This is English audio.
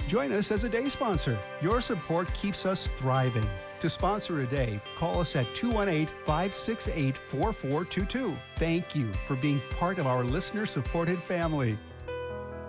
Join us as a day sponsor. Your support keeps us thriving. To sponsor a day, call us at 218-568-4422. Thank you for being part of our listener-supported family.